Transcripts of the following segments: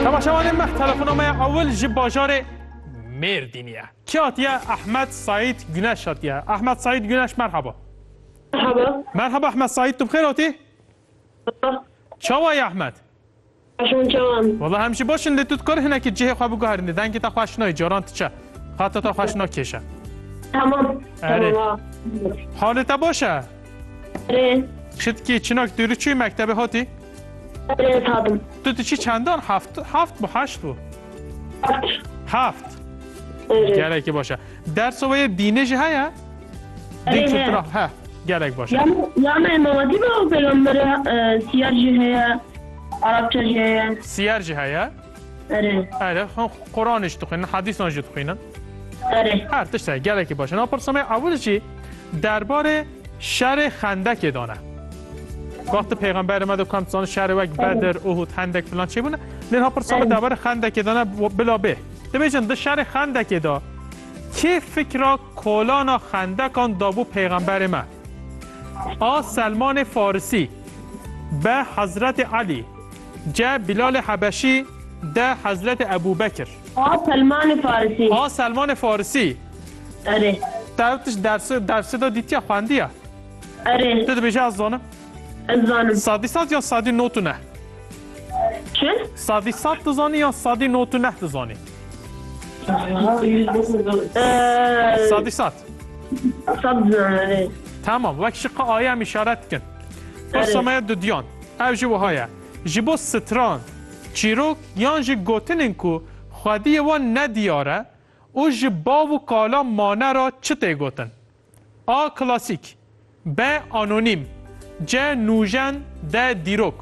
تماشاوان ما تلفن‌نامه اول جی باجار مردینیه کی آتیه احمد سعید گنش آتیه احمد سعید گنش مرحبا مرحبا احمد سعید تو بخیر آتی چاوای احمد شون جوان والله همچی باشین لیتوت کار هنه که جه خواب گهرنده دنگی تا خوشنای جاران چه خاطر تا خوشنا کشه تمام حالت باشه اره شد که چناک دوری چوی مکتبه هاتی اره تادم تو چی چندان هفت با هشت بود هفت گرک باشه درس و دینه جه هیا دین چطور ها گرک باشه یا امامتی با پیغمبر سیار جه هیا عربچه جه هیا سیار جه هیا اره قرآنش تخوینن حدیث ناجی تخوینن اره هر تشته گرکی باشه نا پرسامه اول چی درباره شر خندک دانه وقت پیغمبر ما دو کم تزان شر وک بدر احد خندک فلان چی بونه نه پرسامه درباره خندک دانه بلا به دمیجن ده شر خندک دا کی فکر کولانا خندکان دابو پیغمبر ما سلمان فارسی به حضرت علی جا بلال حبشی ده حضرت ابوبکر سلمان فارسی سلمان فارسی اره درتش درس دا دیتی خواندیه اره تو بیشه از زانم زانم صادی صد یا صادی نوتو نه چه؟ صادی صد تزانی یا صادی نوتو نه تزانی صادی صد صد اره تمام وقت شق آیه هم اشارت کن پرسامه دو دیان او جبو هایه جبو ستران چیروک یان جی گوتنین کو خودی وان ندیاره او جبا و کالا مانه را چه تی گوتن کلاسیک ب آنونیم ج نوژن د دیروک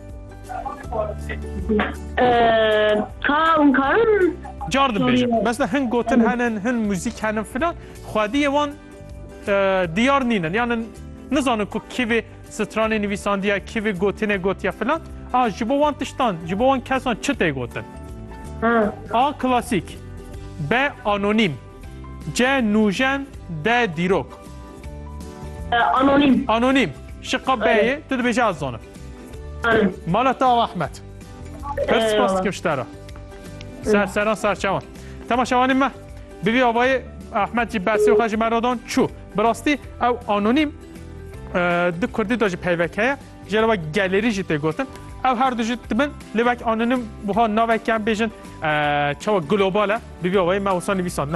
اون کارون جاردن بیجم مثلا هن گوتن هن موزیک هنن فلان خودی وان دیار نینن یعنی نزانن که کیوی ستران نویساندیه کیوی گوتنه گوتیه فلان جبو وان تشتان جبو وان کسان چه تی گوتن کلاسیک ب آنونیم ج نوژن د دیروک آنونیم شقا بیه تو بیجه از زانم مالا تا احمد پرس پاست کمشتره سرسران سرچوان تماشاوانیم ما بیوی آبای احمد جی برسی و خواهی مرادان چو براستی او آنونیم دو کردی داجی پیوکه جلو با گلری جیته گوتن او هر دو جیت من لیوک آنونیم بها ناوک کم بیجن چوا گلوباله بیوی آبای موسان نویسان